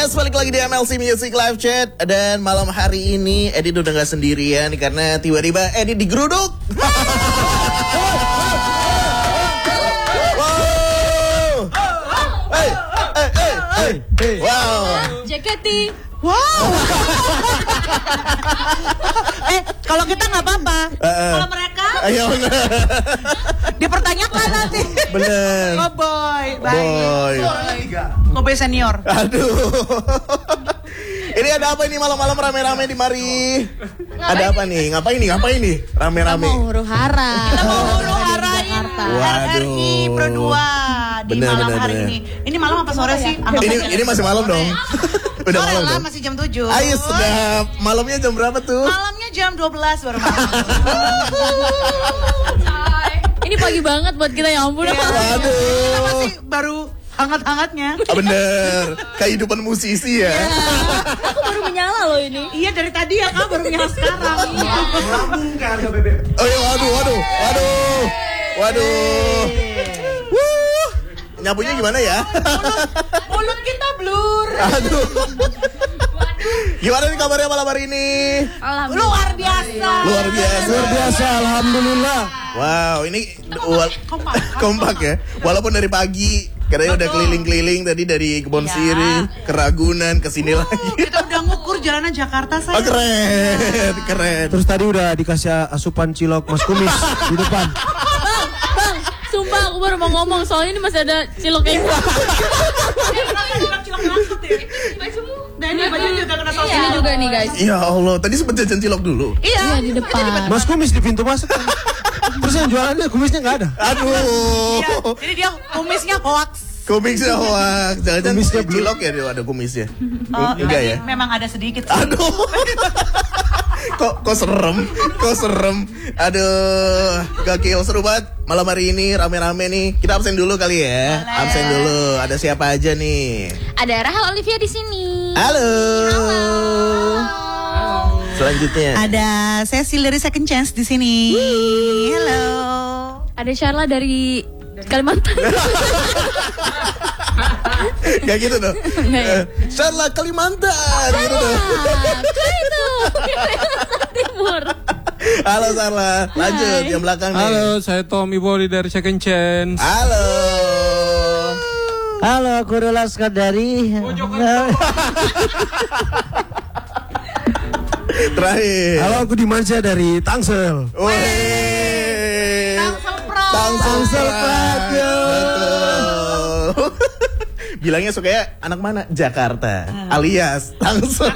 Yes, balik lagi di MLC Music Live Chat. Dan malam hari ini Edi udah gak sendirian karena tiba-tiba Edi digeruduk. Wow. Hey. Wow. Jaketi. Wow. Kalau kita nggak apa-apa. Kalau mereka Ayo. dipertanyakan nanti. Bener. Oh boy, baik. Boy. Kobe senior. Aduh. Ini ada apa ini malam-malam rame-rame di mari? Ada apa nih? Ngapain nih? Rame-rame. Mau huru-hara. Kita mau huru-harain RRI Pro 2 di malam hari ini. Ini malam apa sore sih? Ini masih malam dong. Udah Sore malam lah, dong. masih jam 7. Ayo sedap. Malamnya jam berapa tuh? Malamnya jam 12 baru malam. Ini pagi banget buat kita, ya ampun. Kita Waduh. masih baru hangat-hangatnya. Bener. Kehidupan musisi ya. Aku baru menyala loh ini. Iya dari tadi ya kak baru nyala sekarang. Oh iya, waduh. Wuh. Nyapunya gimana ya? Mulut kita blur. Aduh. Gimana nih kabarnya malam hari ini? Luar biasa. Luar biasa, alhamdulillah. Wow, ini kompak ya. Walaupun dari pagi katanya udah keliling-keliling tadi dari Kebon Sirih ke Ragunan ke sini lagi. Kita udah ngukur jalanan Jakarta Oh, saya. keren. Terus tadi udah dikasih asupan cilok Mas Kumis di depan. Bang, sumpah aku baru mau ngomong soalnya ini masih ada cilok yang Nah ini bajunya juga kena saus ini juga nih guys. Ya Allah, tadi sempet jajan cilok dulu. Iya di depan. Mas Kumis di pintu masuk. Terus yang jualannya kumisnya nggak ada. Aduh. Iya, jadi dia kumisnya hoax. Kumisnya hoax. Jangan-jangan Kumisnya blue. cilok ya dia ada kumisnya. Oh, Enggak ya? Memang ada sedikit sih. Aduh. Kok serem. Aduh, gokil seru banget. Malam hari ini rame-rame nih. Kita absen dulu kali ya. Boleh. Absen dulu. Ada siapa aja nih? Ada Rahel Olivia di sini. Halo. Selanjutnya. Ada Cecil dari Second Chance di sini. Halo. Ada Sharla dari Kalimantan. Gak gitu dong. Sharla Kalimantan gitu dong. Itu Kalimantan Timur. Halo Sharla. Lanjut yang belakang nih. Halo, saya Tommy Body dari Second Chance. Halo. Halo, aku Laskar dari. Terakhir. Halo, aku Dimansyah dari Tangsel. Wih. Tangsel Pro. Betul. Bilangnya suka anak mana? Jakarta. Alias Tangsel.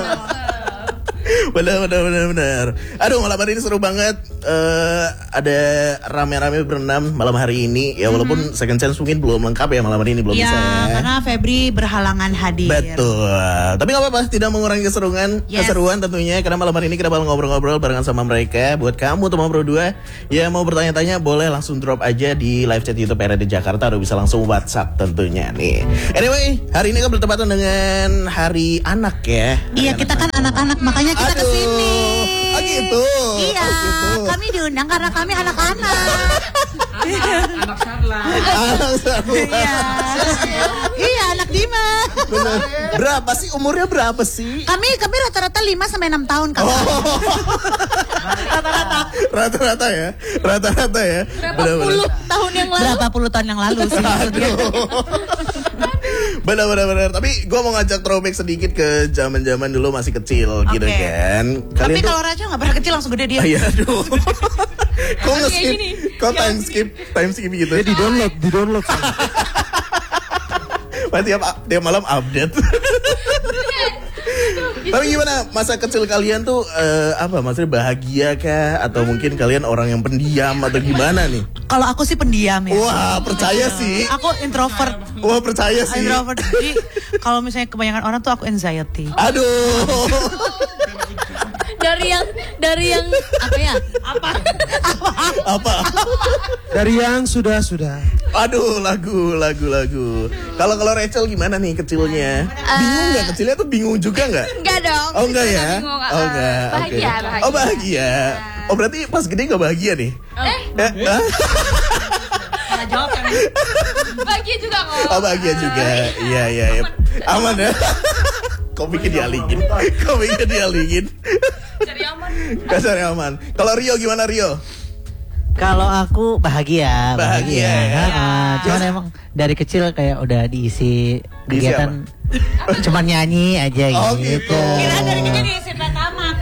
Benar. Aduh, malam hari ini seru banget. Ada rame-rame berenam malam hari ini. Ya walaupun Second Chance mungkin belum lengkap ya malam hari ini belum Ya, bisa ya. karena Febri berhalangan hadir. Betul. Tapi nggak apa-apa, tidak mengurangi keseruan tentunya. Karena malam hari ini kita bakal ngobrol-ngobrol barengan sama mereka. Buat kamu teman Pro 2 yang mau bertanya-tanya boleh langsung drop aja di live chat YouTube RRI Jakarta atau bisa langsung WhatsApp tentunya nih. Anyway, hari ini kan bertepatan dengan Hari Anak ya. Iya, kita kan anak-anak, makanya kita Aduh. kesini. Oh gitu. Iya, Oh, gitu. kami diundang karena kami anak-anak. Anak Sarla. Anak Sarla. Iya, anak Dima. Bener. Berapa sih umurnya berapa sih? Kami rata-rata 5-6 tahun kan. Rata-rata ya. Berapa puluh tahun yang lalu? Berapa puluh tahun yang lalu sih? Aduh. Benar. Tapi gue mau ngajak throwback sedikit ke zaman-zaman dulu masih kecil gitu Oke. kan. Tapi kalau Raja nggak pernah kecil langsung gede dia. Iya, aduh. Kok Kayak nge-skip? gini. Kok time skip gitu? Dia di download. Berarti tiap malam update. Tapi gimana masa kecil kalian tuh apa maksudnya bahagia kah atau mungkin kalian orang yang pendiam atau gimana nih? Kalau aku sih pendiam ya. Wah, percaya sih. Aku introvert. Wah, percaya sih. Introvert. Jadi kalau misalnya kebanyakan orang tuh aku anxiety. Aduh. dari yang apa ya? Apa? Dari yang sudah. Aduh, lagu. Kalau Rachel gimana nih kecilnya? Bingung nggak kecilnya tuh bingung juga nggak? Enggak dong. Oh enggak ya? Bingung, Oh enggak. Bahagia, Oke. bahagia. Oh bahagia. Oh berarti pas gede nggak bahagia nih? Hah? Salah jawab kan. Bahagia juga kok. Oh bahagia juga. Iya. Aman ya. Komiknya dialingin. Cari aman. Cari aman. Kalau Rio gimana Rio? Kalau aku bahagia. Bahagia. Cuman emang dari kecil kayak udah diisi kegiatan cuman nyanyi aja Oh, gitu. gitu. Kira dari kecil diisi pertama.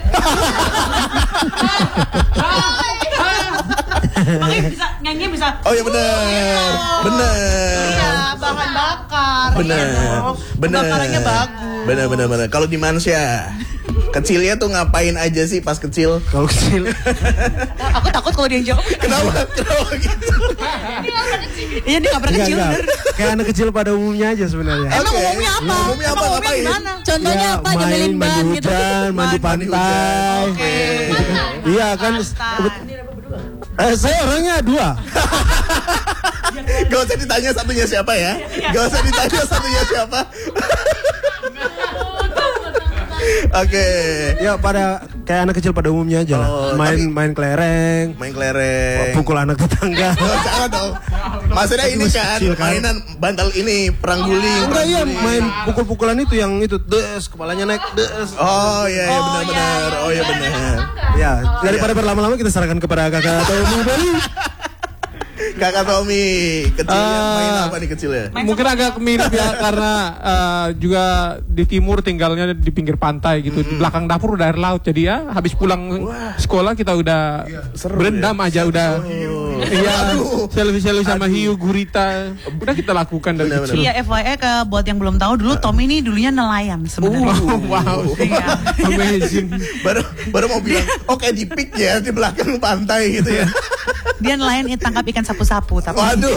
Makanya bisa nyanyi bisa. Oh iya benar. Iya, bahan bakar. Benar. Bakarannya bagus. Benar. Kalau di Mansya, kecilnya tuh ngapain aja sih pas kecil? Kalau kecil. Aku takut kalau dia jawab. Kenapa gitu? Iya dia nggak pernah kecil bener. Kayak anak kecil pada umumnya aja sebenarnya. Emang Oke. umumnya apa? Umumnya apa, Emang ngapain? gimana? Contohnya Ya, apa? Nyebelin ban mandi gitu. hujan, mandi pantai. Oke. Iya kan. Saya orangnya 2. Gak usah ditanya satunya siapa ya. Oke. Ya pada kayak anak kecil pada umumnya aja lah. Oh, Main kelereng, Main kelereng. pukul anak tetangga. Oh, jangan dong. Maksudnya ini Masih kan kecil, kan? mainan bantal ini perang guling. Enggak iya perang guling. main pukul-pukulan itu yang itu des kepalanya naik des. Oh iya benar. Oh iya benar. Ya, daripada berlama-lama kita serahkan kepada kakak atau Bali. Kakak Tommy, kecilnya main apa nih kecilnya? Mungkin agak mirip ya karena juga di timur tinggalnya di pinggir pantai gitu. Di belakang dapur udah air laut. Jadi ya habis pulang sekolah kita udah berendam aja udah. Iya, selfie sama hiu gurita. Udah kita lakukan dari Benar, kecil. Iya FYI buat yang belum tahu dulu Tommy ini dulunya nelayan sebenarnya. Wow. Iya. Amazing. Baru mau bilang, oke di pik ya di belakang pantai gitu ya. Dia nelayan tangkap ikan sapu-sapu tapi. Waduh.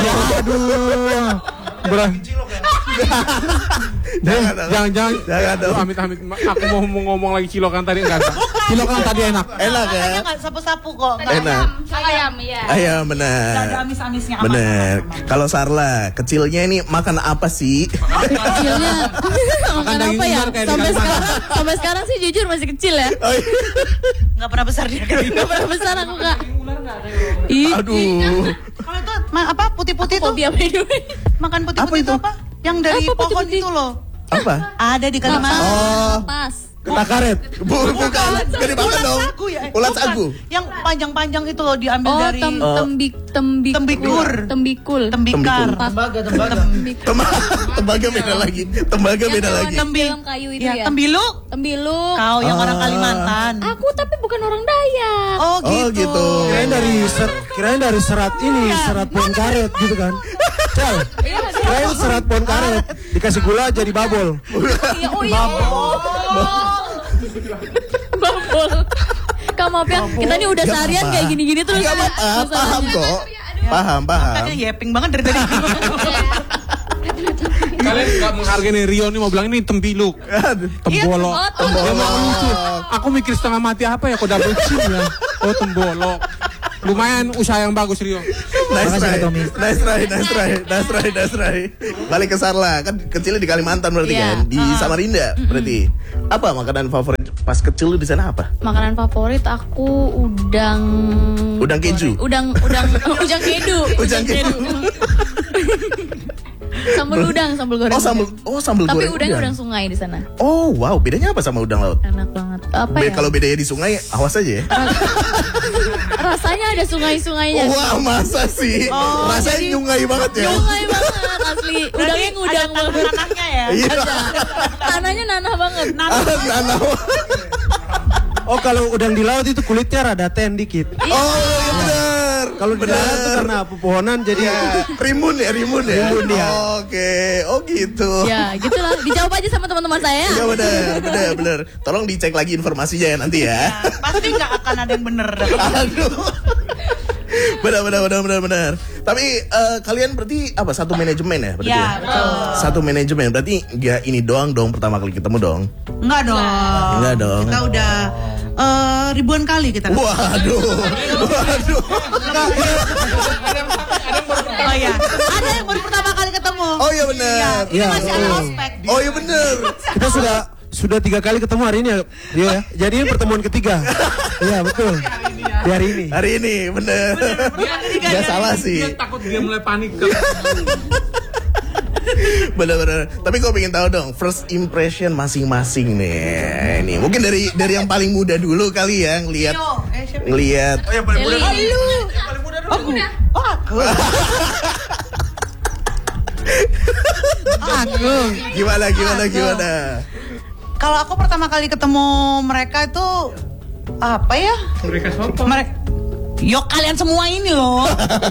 Jangan dong. Amit-amit. Aku mau ngomong lagi cilokan tadi enggak. Cilokan tadi enak. Enak ya? Makanya nggak sapu-sapu kok. Enak. Ayam, iya. Ayo Nggak ada benar. amis-amisnya. Benar. Kalau Sarla, kecilnya ini makan apa sih? Kecilnya makan daging apa ya? ular kayak di Sampai sekarang sih jujur masih kecil ya. Oh, iya. Nggak pernah besar dia. Gak pernah besar aku Kak. Ih, Aduh. Kalau itu apa putih-putih tuh? fobia by the way. Makan putih-putih Apa itu itu? apa? Yang dari Apa pohon putih-putih? itu loh. Apa? Ada di Kalimantan. Oh, Pas. Takaret. bukan. Gak dimakan Ulat dong. sagu ya? Ulat Bukan. sagu. Yang panjang-panjang itu loh diambil Oh, dari tembikul. Tembikul. Pas. Tembaga beda lagi. Dalam kayu itu ya. Tembiluk. Tembiluk. Kau yang orang Kalimantan. Aku tapi bukan orang Dayak. Oh Oh gitu. gitu. Kirain dari serat ini, serat pohon karet gitu kan. Cel, kirain serat pohon karet dikasih gula jadi babol. Iya, oh iya. Babol. Kak maaf ya, kita nih udah seharian kayak gini-gini terus. Gak apa-apa, paham kok. Paham. Kayaknya yeping banget dari tadi. Kalian nggak menghargai Rio nih mau bilang ini tembiluk. Tembolok. Oh, Dia mau lucu. Aku mikir setengah mati apa ya kok double chin ya. Oh tembolok. Lumayan usaha yang bagus Rio. Nice Makasih, Tommy. try. Balik ke Sarla, kan kecilnya di Kalimantan berarti Iya. kan, di Samarinda berarti. Apa makanan favorit pas kecil lu di sana apa? Makanan favorit aku udang. Udang keju. Udang kedu. Udang kedu. Sambal goreng. Sambal Tapi goreng. udangnya udang sungai di sana. Oh wow, bedanya apa sama udang laut? Enak banget. Apa ya? Kalau bedanya di sungai, awas aja ya. Rasanya ada sungai-sungainya. Wah masa sih? Rasanya nyungai banget ya. Sungai banget asli. Udangnya ngudang Ada banget. tanahnya ya. Iya. Tanahnya nanah banget. Nanah. Oh kalau udang di laut itu kulitnya rada ten dikit. Oh iya benar. Kalau di darat itu karena pepohonan jadi Rimbun ya. Rimbun dia. Oke, oh gitu. Ya, gitulah. Dijawab aja sama teman-teman saya. Iya benar. Tolong dicek lagi informasinya ya nanti ya. Pasti nggak akan ada yang bener. Aduh. Benar. Tapi kalian berarti apa? Satu manajemen ya berarti? Ya, betul. Satu manajemen berarti nggak ini doang dong pertama kali ketemu dong. Enggak dong. Enggak dong. Kita udah ribuan kali kita. Waduh. Oh iya. Ada yang baru pertama kali ketemu. Oh iya benar. Ini masih ada ospek. Oh iya benar. kita sudah 3 kali ketemu hari ini ya, Rio ya. Jadi ini pertemuan ketiga. Iya betul. Di hari ini. Benar. Gak salah sih. Dia takut dia mulai panik. Bener-bener. Tapi gue pengen tahu dong, first impression masing-masing nih. Ini mungkin dari yang paling muda dulu kali ya, ngelihat. Oh yang paling muda. Aku. Aku. Gimana? Kalau aku pertama kali ketemu mereka itu apa ya? Mereka siapa? Yo kalian semua ini loh.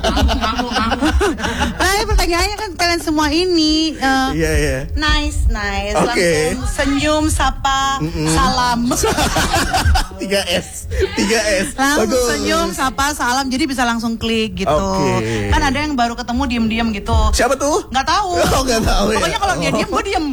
Pertanyaannya kan kalian semua ini. Iya. Nice. Oke. Langsung senyum, sapa, salam. 3S. Langsung Bagus. senyum, sapa, salam. Jadi bisa langsung klik gitu. Oke. Kan ada yang baru ketemu diem-diem gitu. Siapa tuh? Nggak tahu. Oh, nggak tahu ya. Pokoknya kalau dia diem, gue diem.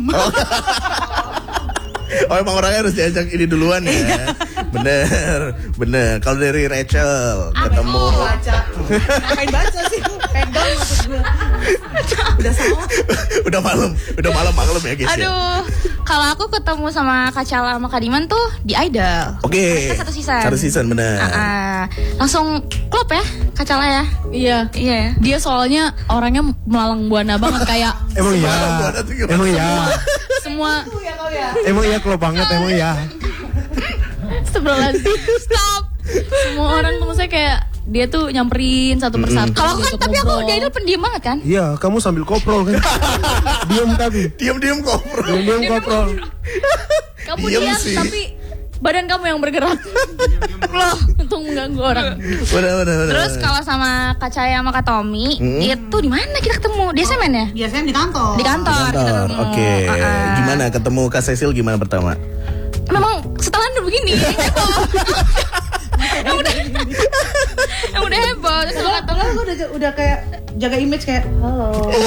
Oh emang orangnya harus diajak ini duluan ya. Bener. Kalau dari Rachel ketemu. Ngapain baca sih? Pegang maksud gue. Udah salah. udah malam ya guys. Aduh, kalau aku ketemu sama Kak Cala sama Kak Diman tuh di Idol. Oke. Mereka satu Satu season bener. Langsung klop ya Kak Cala ya. Iya. Dia soalnya orangnya melalang buana banget kayak Emang iya. semua Emang iya kalau banget emang iya. Stop. Semua orang tuh maksudnya kayak dia tuh nyamperin satu persatu. Kalau aku kan tapi aku di Idol pendiam banget kan. Iya, kamu sambil koprol kan. Diam koprol. Kamu Diam diam sih. tapi badan kamu yang bergerak. Loh, untuk mengganggu orang. Bener. Terus kalau sama Kak Caya sama Kak Tommy, itu di mana kita ketemu? Di SMN ya? Biasanya di kantor. Di kantor kita ketemu. Oke. Gimana ketemu Kak Cecil gimana pertama? Memang setelan udah begini. Yang udah heboh. Terus kalau kata Gue udah kayak jaga image kayak halo.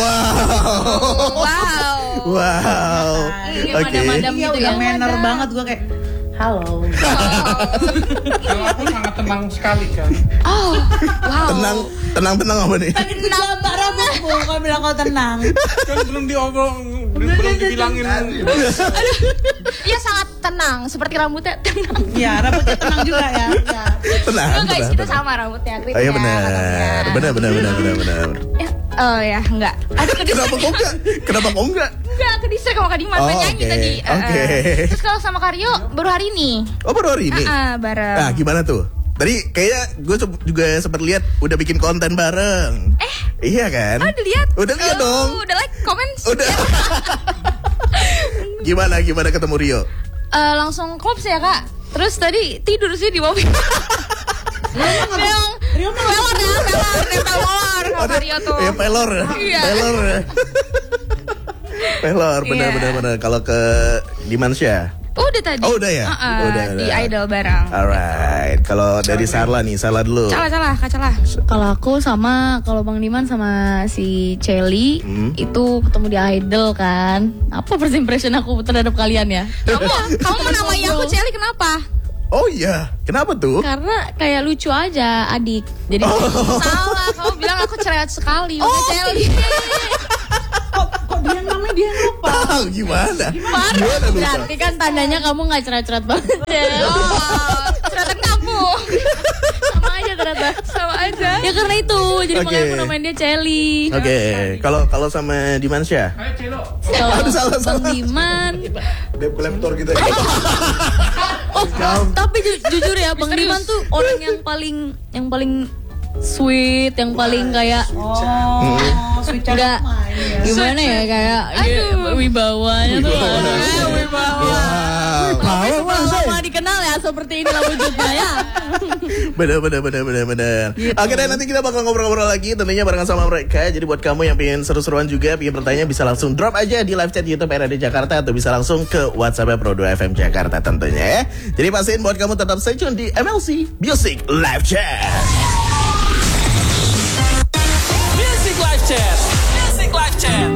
Wow. Oke. madam Iya gitu udah ya. manner banget gue kayak halo. Kalau aku sangat tenang sekali kan. Oh, wow. Tenang apa nih? Tenang banget bukan bilang kau tenang. Kan belum dibilangin. Iya sangat tenang, seperti rambutnya tenang. Iya rambutnya tenang juga ya. Tenang. Guys, kita sama rambutnya. Oh iya benar. Oh ya, enggak. Aduh, Kenapa kok enggak? Enggak, ke distrik sama Kak Diman Oh, nyanyi oke. tadi. Oke. Terus kalau sama Karyo baru hari ini. Oh baru hari ini? Bareng. Nah gimana tuh? Tadi kayaknya gue juga sempat lihat udah bikin konten bareng. Iya kan? Oh, udah lihat? Udah lihat dong. Udah like, comment. Udah. Gimana ketemu Rio? Langsung klop sih ya Kak. Terus tadi tidur sih di mobil. Rio pelor ya, pelor. Kata Rio tuh. Iya pelor. Iya. Pelor benar. Kalau ke Dimansya? Udah tadi. Oh udah ya? Udah. Di Idol bareng. Alright. Kalau dari Sarla nih, Sarla dulu. Salah, Kak Cala. Kalau aku kalau Bang Diman sama si Celi itu ketemu di Idol kan. Apa first impression aku terhadap kalian ya? Kamu menamai aku Celi kenapa? Oh iya, kenapa tuh? Karena kayak lucu aja adik. Jadi salah, kamu bilang aku cerewet sekali. Udah Celi. Kok dia namanya dia lupa. Gimana? Parah. Berarti kan tandanya kamu gak cerewet banget ya. Cerewetan kamu. Sama aja ternyata. Sama aja. Ya karena itu. Jadi makanya aku namain dia Celi. Oke. Kalau sama Dimansya? Kalau salah. Bang Diman. Debt collector gitu ya. Tapi jujur ya Bang Diman tuh orang yang paling sweet, yang paling kayak Sweet enggak gimana ya kayak wibawanya tuh wibawa mau dikenal ya seperti inilah wujudnya ya. Bener. Gitu. Oke deh, nanti kita bakal ngobrol-ngobrol lagi tentunya barengan sama mereka. Jadi buat kamu yang pengen seru-seruan juga, pengen bertanya bisa langsung drop aja di live chat YouTube RRD Jakarta atau bisa langsung ke WhatsApp Pro 2 FM Jakarta tentunya ya. Jadi pastiin buat kamu tetap stay tune di MLC Music Live Chat. Music Live Chat.